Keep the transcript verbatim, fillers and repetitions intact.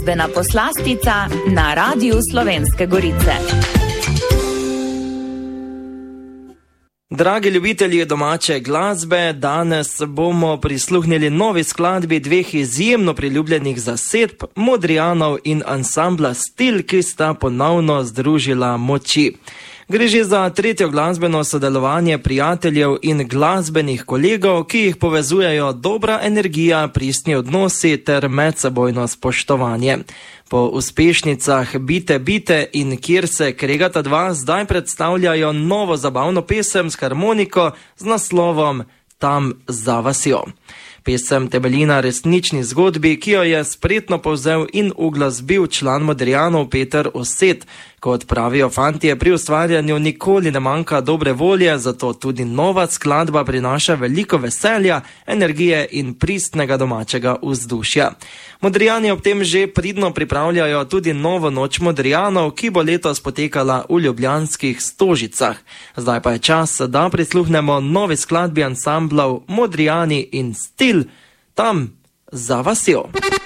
Glasbena poslastica na Radiu Slovenske Gorice. Dragi ljubitelji domače glasbe, danes bomo prisluhnili novi skladbi dveh izjemno priljubljenih zasedb, Modrijanov in ansambla Stil, ki sta ponovno združila moči. Gre že za tretjo glasbeno sodelovanje prijateljev in glasbenih kolegov, ki jih povezujejo dobra energija, pristni odnosi ter medsebojno spoštovanje. Po uspešnicah Bite, bite in Kjer se kregata dva zdaj predstavljajo novo zabavno pesem s harmoniko z naslovom Tam za vasjo. Pesem temelji na resnični zgodbi, ki jo je spretno povzel in uglasbil član Modrijanov Peter Osset. Kot pravijo fantje, pri ustvarjanju nikoli ne manjka dobre volje, zato tudi nova skladba prinaša veliko veselja, energije in pristnega domačega vzdušja. Modrijani ob tem že pridno pripravljajo tudi novo noč Modrijanov, ki bo letos potekala v ljubljanskih Stožicah. Zdaj pa je čas, da prisluhnemo novi skladbi ansamblov Modrijani in Stil, Tam za vasjo.